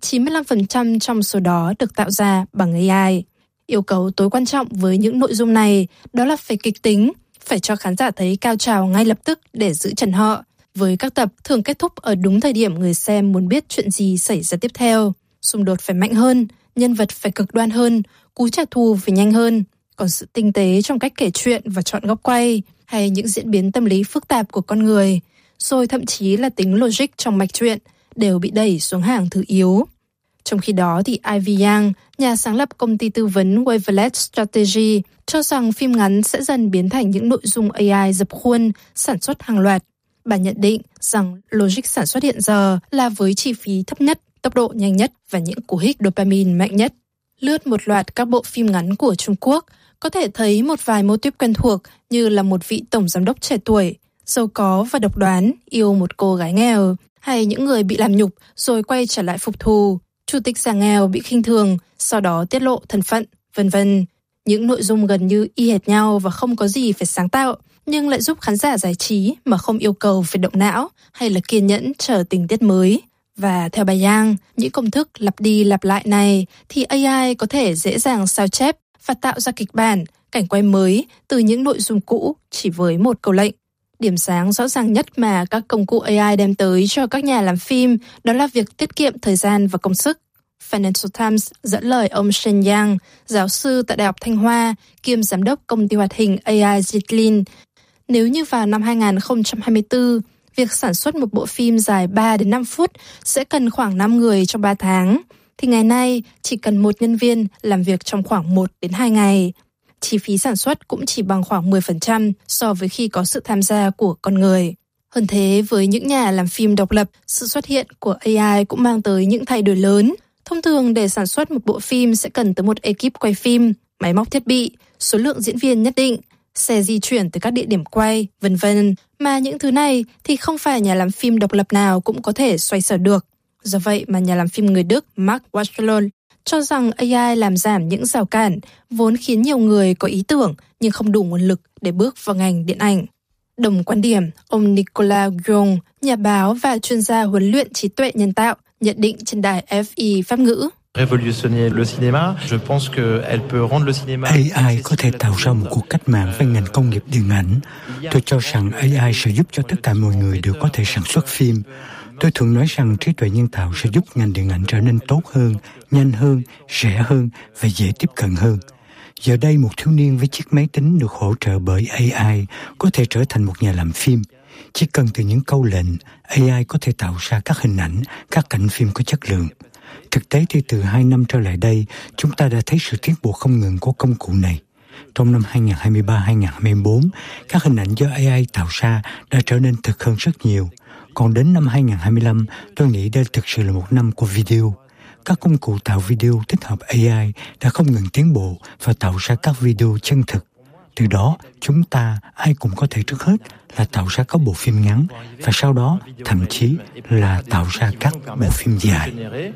95% trong số đó được tạo ra bằng AI. Yêu cầu tối quan trọng với những nội dung này đó là phải kịch tính, phải cho khán giả thấy cao trào ngay lập tức để giữ chân họ. Với các tập thường kết thúc ở đúng thời điểm người xem muốn biết chuyện gì xảy ra tiếp theo. Xung đột phải mạnh hơn, nhân vật phải cực đoan hơn, cú trả thù phải nhanh hơn. Còn sự tinh tế trong cách kể chuyện và chọn góc quay, hay những diễn biến tâm lý phức tạp của con người, rồi thậm chí là tính logic trong mạch truyện, đều bị đẩy xuống hàng thứ yếu. Trong khi đó thì Ivy Yang, nhà sáng lập công ty tư vấn Wavelet Strategy, cho rằng phim ngắn sẽ dần biến thành những nội dung AI dập khuôn, sản xuất hàng loạt. Bà nhận định rằng logic sản xuất hiện giờ là với chi phí thấp nhất, tốc độ nhanh nhất và những cú hích dopamine mạnh nhất. Lướt một loạt các bộ phim ngắn của Trung Quốc, có thể thấy một vài mô típ quen thuộc như là một vị tổng giám đốc trẻ tuổi, giàu có và độc đoán, yêu một cô gái nghèo, hay những người bị làm nhục rồi quay trở lại phục thù, chủ tịch già nghèo bị khinh thường, sau đó tiết lộ thân phận, vân vân. Những nội dung gần như y hệt nhau và không có gì phải sáng tạo, nhưng lại giúp khán giả giải trí mà không yêu cầu phải động não hay là kiên nhẫn chờ tình tiết mới. Và theo bà Yang, những công thức lặp đi lặp lại này thì AI có thể dễ dàng sao chép và tạo ra kịch bản, cảnh quay mới từ những nội dung cũ chỉ với một câu lệnh. Điểm sáng rõ ràng nhất mà các công cụ AI đem tới cho các nhà làm phim đó là việc tiết kiệm thời gian và công sức. Financial Times dẫn lời ông Shen Yang, giáo sư tại Đại học Thanh Hoa, kiêm giám đốc công ty hoạt hình AI Zitlin. Nếu như vào năm 2024, việc sản xuất một bộ phim dài 3 đến 5 phút sẽ cần khoảng 5 người trong 3 tháng, thì ngày nay chỉ cần một nhân viên làm việc trong khoảng 1 đến 2 ngày. Chi phí sản xuất cũng chỉ bằng khoảng 10% so với khi có sự tham gia của con người. Hơn thế, với những nhà làm phim độc lập, sự xuất hiện của AI cũng mang tới những thay đổi lớn. Thông thường để sản xuất một bộ phim sẽ cần tới một ekip quay phim, máy móc thiết bị, số lượng diễn viên nhất định, xe di chuyển tới các địa điểm quay, vân vân. Mà những thứ này thì không phải nhà làm phim độc lập nào cũng có thể xoay sở được. Do vậy mà nhà làm phim người Đức Mark Wahlberg cho rằng AI làm giảm những rào cản vốn khiến nhiều người có ý tưởng nhưng không đủ nguồn lực để bước vào ngành điện ảnh. Đồng quan điểm, ông Nicolas Guillon, nhà báo và chuyên gia huấn luyện trí tuệ nhân tạo, nhận định trên đài FI Pháp ngữ. AI có thể tạo ra một cuộc cách mạng với ngành công nghiệp điện ảnh. Tôi cho rằng AI sẽ giúp cho tất cả mọi người đều có thể sản xuất phim. Tôi thường nói rằng trí tuệ nhân tạo sẽ giúp ngành điện ảnh trở nên tốt hơn, nhanh hơn, rẻ hơn và dễ tiếp cận hơn. Giờ đây một thiếu niên với chiếc máy tính được hỗ trợ bởi AI có thể trở thành một nhà làm phim. Chỉ cần từ những câu lệnh, AI có thể tạo ra các hình ảnh, các cảnh phim có chất lượng. Thực tế thì từ 2 năm trở lại đây, chúng ta đã thấy sự tiến bộ không ngừng của công cụ này. Trong năm 2023-2024, các hình ảnh do AI tạo ra đã trở nên thực hơn rất nhiều. Còn đến năm 2025, tôi nghĩ đây thực sự là một năm của video. Các công cụ tạo video tích hợp AI đã không ngừng tiến bộ và tạo ra các video chân thực. Từ đó, chúng ta ai cũng có thể trước hết là tạo ra các bộ phim ngắn và sau đó thậm chí là tạo ra các bộ phim dài.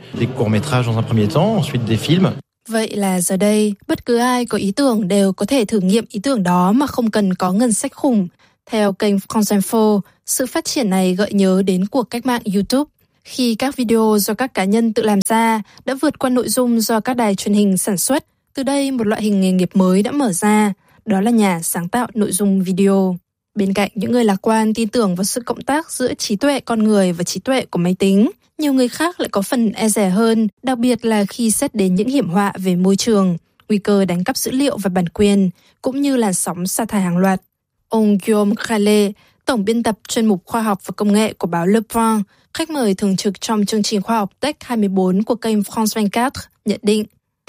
Vậy là giờ đây, bất cứ ai có ý tưởng đều có thể thử nghiệm ý tưởng đó mà không cần có ngân sách khủng. Theo kênh France Info, sự phát triển này gợi nhớ đến cuộc cách mạng YouTube, khi các video do các cá nhân tự làm ra đã vượt qua nội dung do các đài truyền hình sản xuất. Từ đây, một loại hình nghề nghiệp mới đã mở ra, đó là nhà sáng tạo nội dung video. Bên cạnh những người lạc quan tin tưởng vào sự cộng tác giữa trí tuệ con người và trí tuệ của máy tính, nhiều người khác lại có phần e dè hơn, đặc biệt là khi xét đến những hiểm họa về môi trường, nguy cơ đánh cắp dữ liệu và bản quyền, cũng như làn sóng sa thải hàng loạt. Ông Guillaume Calais, tổng biên tập chuyên mục khoa học và công nghệ của báo Le Point, khách mời thường trực trong chương trình khoa học Tech 24 của kênh France 24, nhận định.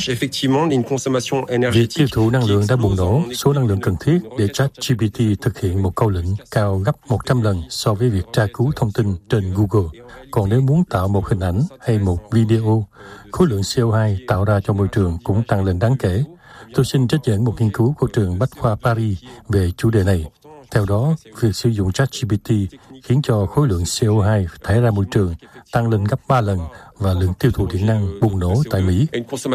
Việc tiêu thụ năng lượng đã bùng nổ, số năng lượng cần thiết để ChatGPT thực hiện một câu lệnh cao gấp 100 lần so với việc tra cứu thông tin trên Google. Còn nếu muốn tạo một hình ảnh hay một video, khối lượng CO2 tạo ra cho môi trường cũng tăng lên đáng kể. Tôi xin trích dẫn một nghiên cứu của trường Bách khoa Paris về chủ đề này. Theo đó, việc sử dụng ChatGPT khiến cho khối lượng CO2 thải ra môi trường tăng lên gấp 3 lần và lượng tiêu thụ điện năng bùng nổ tại Mỹ.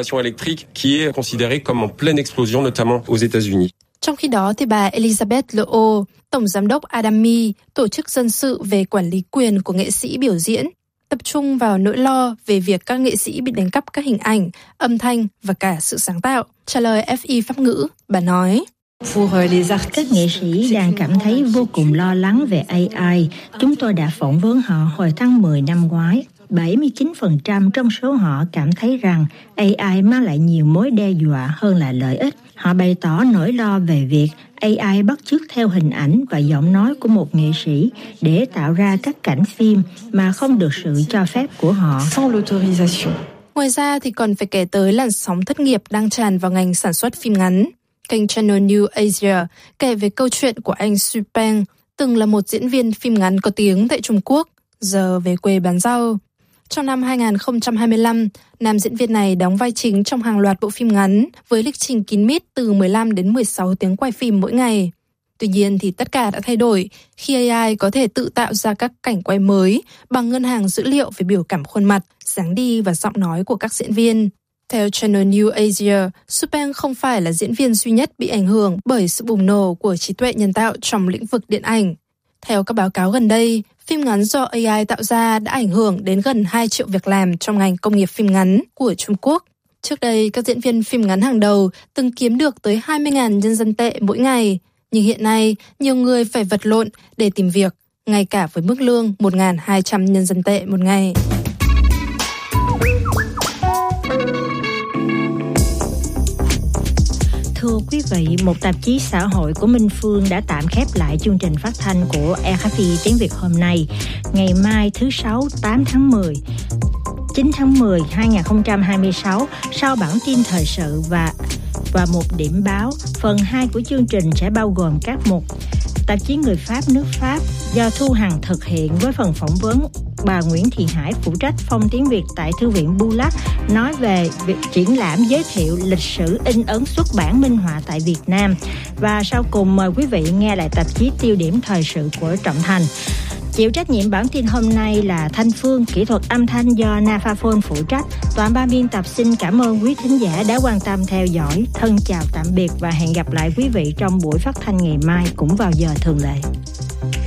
Trong khi đó, thì bà Elizabeth Leau, tổng giám đốc Adami, tổ chức dân sự về quản lý quyền của nghệ sĩ biểu diễn, tập trung vào nỗi lo về việc các nghệ sĩ bị đánh cắp các hình ảnh, âm thanh và cả sự sáng tạo. Trả lời FI Pháp ngữ, bà nói: Các nghệ sĩ đang cảm thấy vô cùng lo lắng về AI. Chúng tôi đã phỏng vấn họ hồi tháng 10 năm ngoái. 79% trong số họ cảm thấy rằng AI mang lại nhiều mối đe dọa hơn là lợi ích. Họ bày tỏ nỗi lo về việc AI bắt chước theo hình ảnh và giọng nói của một nghệ sĩ để tạo ra các cảnh phim mà không được sự cho phép của họ. Ngoài ra thì còn phải kể tới làn sóng thất nghiệp đang tràn vào ngành sản xuất phim ngắn. Kênh Channel News Asia kể về câu chuyện của anh Xu Peng, từng là một diễn viên phim ngắn có tiếng tại Trung Quốc, giờ về quê bán rau. Trong năm 2025, nam diễn viên này đóng vai chính trong hàng loạt bộ phim ngắn với lịch trình kín mít từ 15 đến 16 tiếng quay phim mỗi ngày. Tuy nhiên thì tất cả đã thay đổi khi AI có thể tự tạo ra các cảnh quay mới bằng ngân hàng dữ liệu về biểu cảm khuôn mặt, dáng đi và giọng nói của các diễn viên. Theo Channel News Asia, Xu Peng không phải là diễn viên duy nhất bị ảnh hưởng bởi sự bùng nổ của trí tuệ nhân tạo trong lĩnh vực điện ảnh. Theo các báo cáo gần đây, phim ngắn do AI tạo ra đã ảnh hưởng đến gần 2 triệu việc làm trong ngành công nghiệp phim ngắn của Trung Quốc. Trước đây, các diễn viên phim ngắn hàng đầu từng kiếm được tới 20.000 nhân dân tệ mỗi ngày. Nhưng hiện nay, nhiều người phải vật lộn để tìm việc, ngay cả với mức lương 1.200 nhân dân tệ một ngày. Thưa quý vị, một tạp chí xã hội của Minh Phương đã tạm khép lại chương trình phát thanh của RFI tiếng Việt hôm nay, ngày mai thứ Sáu 8 tháng 10. 9 tháng 10 2026, sau bản tin thời sự và một điểm báo, phần 2 của chương trình sẽ bao gồm các mục tạp chí Người Pháp nước Pháp do Thu Hằng thực hiện với phần phỏng vấn bà Nguyễn Thị Hải, phụ trách phòng tiếng Việt tại Thư viện Bulac, nói về việc triển lãm giới thiệu lịch sử in ấn xuất bản minh họa tại Việt Nam. Và sau cùng mời quý vị nghe lại tạp chí Tiêu điểm thời sự của Trọng Thành. Chịu trách nhiệm bản tin hôm nay là Thanh Phương, kỹ thuật âm thanh do Nafaphone phụ trách. Toàn ban biên tập xin cảm ơn quý thính giả đã quan tâm theo dõi. Thân chào tạm biệt và hẹn gặp lại quý vị trong buổi phát thanh ngày mai cũng vào giờ thường lệ.